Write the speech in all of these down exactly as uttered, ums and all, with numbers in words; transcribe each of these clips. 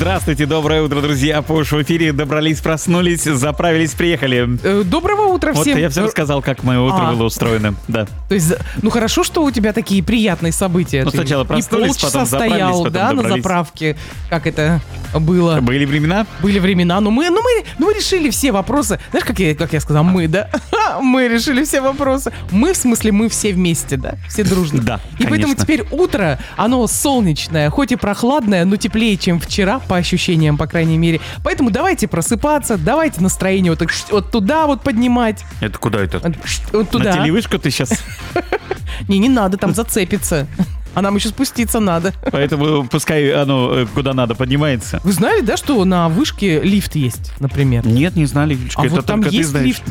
Здравствуйте, доброе утро, друзья. Пуш в эфире. Добрались, проснулись, заправились, приехали. Э, Доброго утра Вот всем. я все рассказал, как мое утро А. было устроено. Да. То есть, ну хорошо, что у тебя такие приятные события. Ну, Ты сначала и проснулись, полчаса потом заправились, стоял, потом да, на добрались. заправке. Как это было? Были времена? Были времена, но мы, ну мы, ну мы решили все вопросы. Знаешь, как я, как я сказал, мы, да? Мы решили все вопросы. Мы, в смысле, мы все вместе, да? Все дружно. Да, И поэтому конечно. теперь утро, оно солнечное, хоть и прохладное, но теплее, чем вчера, по ощущениям, по крайней мере. Поэтому давайте просыпаться, давайте настроение вот, так ш- вот туда вот поднимать. Это куда это? Вот, ш- вот На туда. телевышку ты сейчас? Не, не надо, там зацепиться. А нам еще спуститься надо. Поэтому пускай оно э, куда надо поднимается. Вы знали, да, что на вышке лифт есть, например? Нет, не знали, Юлечка, А это вот там только ты есть знаешь. лифт.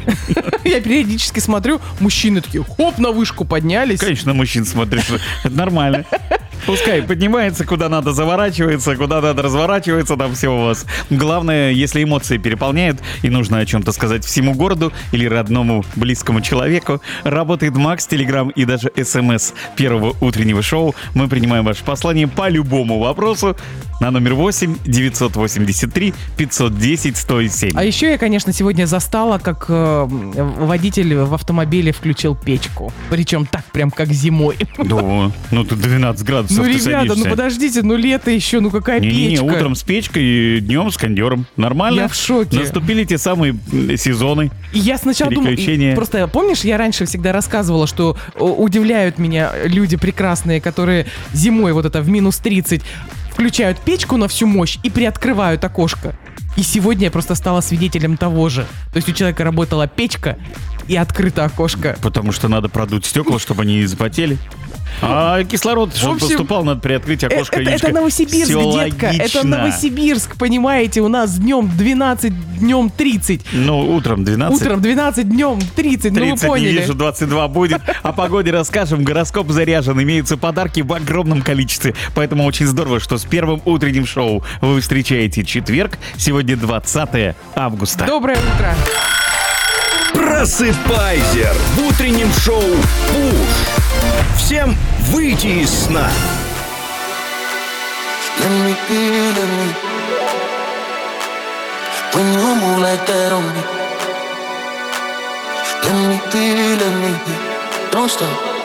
Я периодически смотрю, мужчины такие, хоп, на вышку поднялись. Конечно, мужчин смотришь. Это нормально. Пускай поднимается, куда надо заворачивается, куда надо разворачивается, там все у вас. Главное, если эмоции переполняют и нужно о чем-то сказать всему городу или родному близкому человеку, работает Макс, Телеграм и даже СМС первого утреннего шоу. Мы принимаем ваше послание по любому вопросу на номер восемь девятьсот восемьдесят три пятьсот десять сто семь. А еще я, конечно, сегодня застала, как э, водитель в автомобиле включил печку. Причем так прям как зимой. Да, ну тут двенадцать градусов Ну, ты ребята, садишься. ну подождите, ну лето еще, ну какая Не-не-не, печка? утром с печкой, днем с кондером. Нормально? Я в шоке. Наступили те самые м, сезоны. И я сначала думала, Переключение. и просто помнишь, я раньше всегда рассказывала, что о, удивляют меня люди прекрасные, которые зимой вот это в минус тридцать включают печку на всю мощь и приоткрывают окошко. И сегодня я просто стала свидетелем того же. То есть у человека работала печка и открыто окошко. Потому что надо продуть стекла, чтобы они не запотели. А кислород, чтобы общем, поступал, надо приоткрыть Э, окошко. Это, Юлечка. это Новосибирск, Всё детка. логично. Это Новосибирск, понимаете? У нас днем двенадцать, днем тридцать. Ну, утром двенадцать. Утром двенадцать, днем тридцать. Ну вы тридцать не поняли. вижу, двадцать два будет. О погоде расскажем. Гороскоп заряжен. Имеются подарки в огромном количестве. Поэтому очень здорово, что с первым утренним шоу вы встречаете четверг. Сегодня двадцатое августа. Доброе утро. Просыпайся в утреннем шоу «Пуш». Всем выйти из сна. Let me be, let me. When you move like that on me. Let me be, let me be. Don't stop.